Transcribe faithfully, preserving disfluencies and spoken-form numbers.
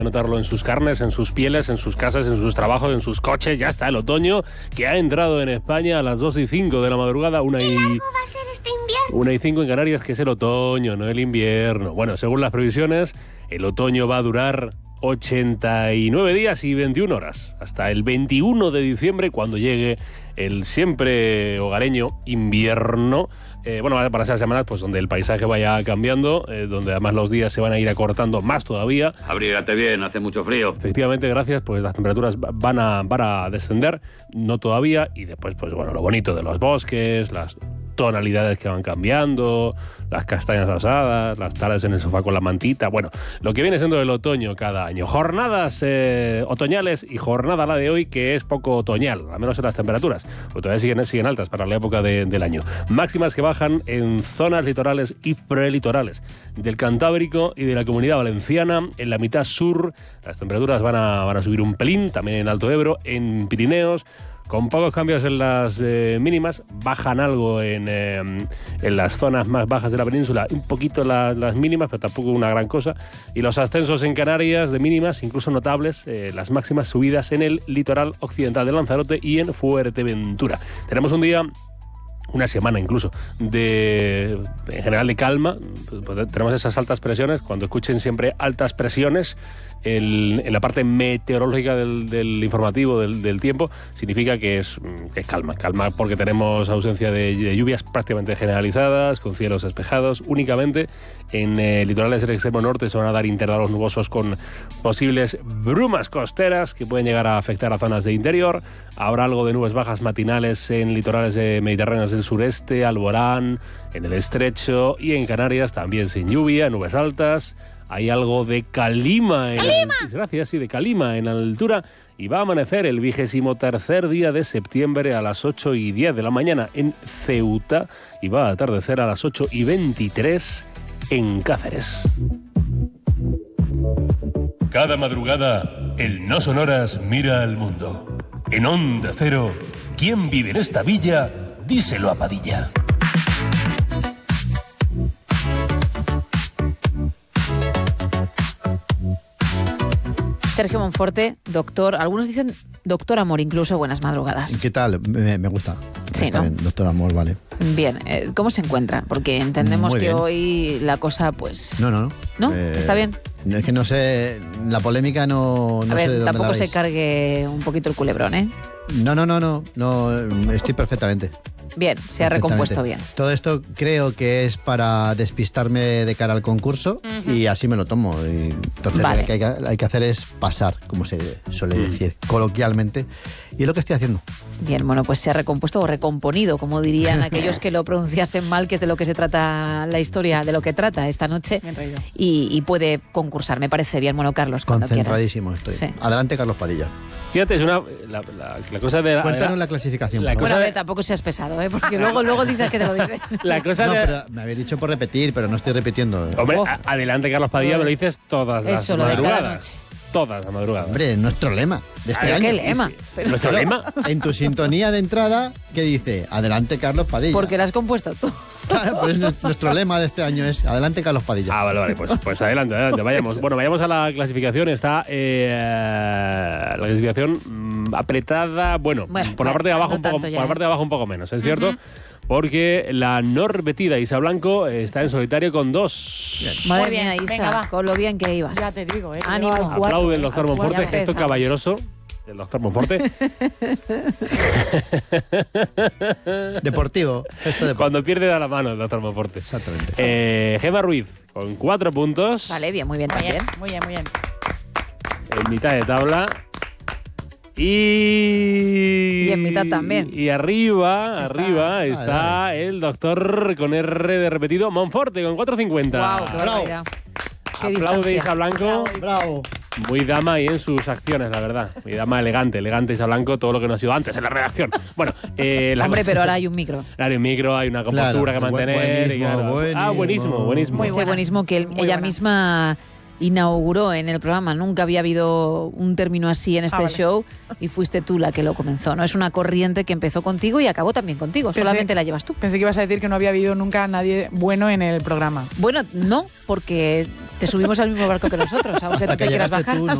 notarlo en sus carnes, en sus pieles, en sus casas, en sus trabajos, en sus coches. Ya está el otoño que ha entrado en España a las dos y cinco de la madrugada. Una y... ¿Qué largo va a ser este invierno? Una y cinco en Canarias, que es el otoño, no el invierno. Bueno, según las previsiones, el otoño va a durar ochenta y nueve días y veintiuna horas, hasta el veintiuno de diciembre, cuando llegue el siempre hogareño invierno. Eh, bueno, para esas semanas, pues donde el paisaje vaya cambiando, eh, donde además los días se van a ir acortando más todavía. Abrígate bien, hace mucho frío. Efectivamente, gracias, pues las temperaturas van a, van a descender, no todavía, y después, pues bueno, lo bonito de los bosques, las tonalidades que van cambiando, las castañas asadas, las tardes en el sofá con la mantita, bueno, lo que viene siendo el otoño cada año. Jornadas eh, otoñales y jornada la de hoy que es poco otoñal, al menos en las temperaturas, pues todavía siguen, siguen altas para la época de, del año. Máximas que bajan en zonas litorales y prelitorales del Cantábrico y de la Comunidad Valenciana. En la mitad sur las temperaturas van a, van a subir un pelín, también en Alto Ebro, en Pirineos, con pocos cambios en las eh, mínimas, bajan algo en, eh, en las zonas más bajas de la península, un poquito la, las mínimas, pero tampoco una gran cosa, y los ascensos en Canarias de mínimas, incluso notables, eh, las máximas subidas en el litoral occidental de Lanzarote y en Fuerteventura. Tenemos un día... una semana incluso, de en general de calma. Pues tenemos esas altas presiones. Cuando escuchen siempre altas presiones, el, en la parte meteorológica del, del informativo del, del tiempo, significa que es, que es calma. Calma porque tenemos ausencia de, de lluvias prácticamente generalizadas, con cielos despejados. Únicamente en eh, litorales del extremo norte se van a dar intervalos nubosos con posibles brumas costeras que pueden llegar a afectar a zonas de interior. Habrá algo de nubes bajas matinales en litorales eh, mediterráneos del sureste, Alborán, en el Estrecho y en Canarias también sin lluvia, nubes altas. Hay algo de calima en ¡Calima! Al... Gracias, sí, de calima en altura. Y va a amanecer el vigésimo tercer día de septiembre a las ocho y diez de la mañana en Ceuta y va a atardecer a las ocho y veintitrés en Cáceres. Cada madrugada, el No Sonoras mira al mundo. En Onda Cero, ¿quién vive en esta villa? Díselo a Padilla. Sergio Monforte, doctor, algunos dicen doctor Amor, incluso buenas madrugadas. ¿Qué tal? Me, me gusta. Sí, Está ¿no? bien, doctor Amor, vale. Bien, eh, ¿cómo se encuentra? Porque entendemos Muy que bien. hoy la cosa, pues... No, no, no. ¿No? Eh, ¿Está bien? Es que no sé, la polémica no, no A sé de ver, dónde tampoco la se veis. cargue un poquito el culebrón, ¿eh? No, no, no, no, no, estoy perfectamente. Bien, se ha recompuesto bien. Todo esto creo que es para despistarme de cara al concurso uh-huh. y así me lo tomo. Y entonces vale. lo que hay que, hay que hacer es pasar, como se suele decir coloquialmente, y es lo que estoy haciendo. Bien, bueno, pues se ha recompuesto o recomponido, como dirían aquellos que lo pronunciasen mal, que es de lo que se trata la historia, de lo que trata esta noche, y, y puede concursar, me parece bien. Bueno, Carlos, cuando concentradísimo quieras. estoy. Sí. Adelante, Carlos Padilla. Fíjate, es una... La, la, la cosa de... Cuéntanos la, la clasificación. La por Bueno, cosa a de, ver, tampoco seas pesado, ¿eh? Porque luego, luego dices que te lo dicen. La cosa no, de... pero me habéis dicho por repetir, pero no estoy repitiendo. Hombre, Oh. a, adelante, Carlos Padilla, me lo dices todas las Eso, lo de cada madrugadas. noche. Todas las madrugadas. Hombre, nuestro lema de este ¿Pero año. qué lema? Sí, sí. Pero- ¿Nuestro lema? En tu sintonía de entrada, ¿qué dice? Adelante, Carlos Padilla. Porque la has compuesto tú. Claro, pues nuestro lema de este año es adelante, Carlos Padilla. Ah, vale, vale, pues, pues adelante, adelante, vayamos. Bueno, vayamos a la clasificación. Está eh, la clasificación mm, apretada, bueno, Bueno, por la parte de abajo no un poco, tanto ya, por la ¿eh? parte de abajo un poco menos, ¿es cierto? Porque la norbetida Isa Blanco está en solitario con dos. Madre Muy bien, mía, Isa, venga, va. con lo bien que ibas. Ya te digo, ¿eh? Ánimo. Llevo al cuatro, Aplaude el doctor al cuatro. Monforte, Ya gesto empezamos. caballeroso. El doctor Monforte. Deportivo, esto de Cuando pierde da la mano el doctor Monforte. Exactamente. Eh, Gemma Ruiz, con cuatro puntos. Vale, bien, muy bien Muy también. bien, muy bien, muy bien. En mitad de tabla. Y... Y en mitad también. Y arriba, Está. arriba está Dale, el doctor con R de repetido, Monforte, con cuatro cincuenta. Wow, qué barbaridad. Qué Aplaude distancia. Isa Blanco. Bravo. Muy dama y en sus acciones, la verdad. Muy dama elegante, elegante Isa Blanco, todo lo que no ha sido antes en la redacción. Bueno, eh, la Hombre, pero ahora hay un micro. Claro, hay un micro, hay una compostura Claro, que bu- mantener. y buenísimo, claro. Ah, buenísimo, buenísimo. buenísimo. Muy Ese buena, buenismo que él- muy ella buena. misma inauguró en el programa. Nunca había habido un término así en este Ah, vale. show y fuiste tú la que lo comenzó, ¿no? Es una corriente que empezó contigo y acabó también contigo, Pensé- solamente la llevas tú. Pensé que ibas a decir que no había habido nunca nadie bueno en el programa. Bueno, no, porque te subimos al mismo barco que nosotros, aunque Hasta tú te que quieras llegaste bajar. tú, ¿no?